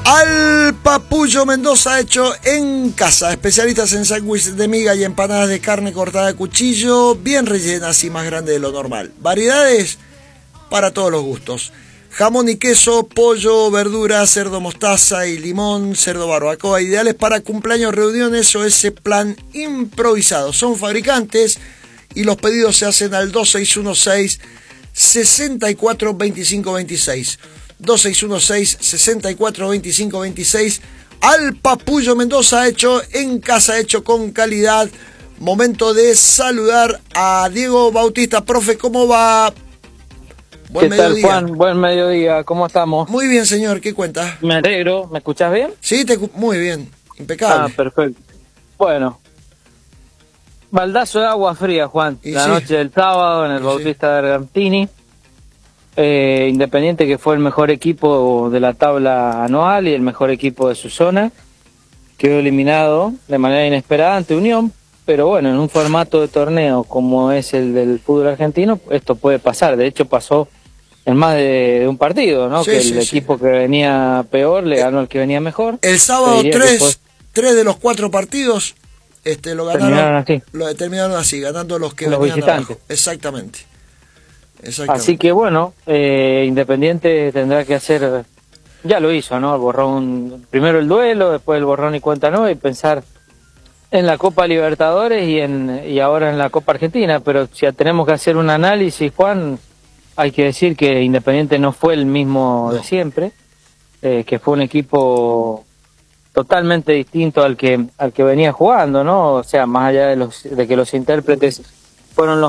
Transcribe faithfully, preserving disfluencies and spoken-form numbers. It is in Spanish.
Al Papullo Mendoza, hecho en casa. Especialistas en sándwiches de miga y empanadas de carne cortada a cuchillo, bien rellenas y más grandes de lo normal. Variedades para todos los gustos. Jamón y queso, pollo, verduras, cerdo mostaza y limón, cerdo barbacoa, ideales para cumpleaños, reuniones o ese plan improvisado. Son fabricantes y los pedidos se hacen al dos seis uno seis, seis cuatro dos cinco dos seis. dos seis uno seis, seis cuatro dos cinco dos seis. Al Papullo Mendoza, hecho en casa, hecho con calidad. Momento de saludar a Diego Bautista. Profe, ¿cómo va? Buen ¿Qué mediodía. Tal, Juan? Buen mediodía, ¿cómo estamos? Muy bien, señor, ¿qué cuenta? Me alegro, ¿me escuchás bien? Sí, te, muy bien, impecable. Ah, perfecto. Bueno, baldazo de agua fría, Juan. Y la sí. noche del sábado en el y Bautista sí. de Argentini. Eh, Independiente, que fue el mejor equipo de la tabla anual y el mejor equipo de su zona, quedó eliminado de manera inesperada ante Unión, pero bueno, en un formato de torneo como es el del fútbol argentino, esto puede pasar. De hecho pasó en más de, de un partido, ¿no? Sí, que el sí, equipo sí. que venía peor le ganó al que venía mejor. El sábado tres, fue... tres de los cuatro partidos este, lo ganaron, terminaron así. Lo terminaron así, ganando los que los venían visitantes. Abajo. Exactamente. Así que bueno, eh, Independiente tendrá que hacer, ya lo hizo, ¿no? El borrón, primero el duelo, después el borrón y cuenta nueva, y pensar en la Copa Libertadores y en y ahora en la Copa Argentina. Pero si tenemos que hacer un análisis, Juan, hay que decir que Independiente no fue el mismo no. de siempre, eh, que fue un equipo totalmente distinto al que al que venía jugando, ¿no? O sea, más allá de los de que los intérpretes fueron los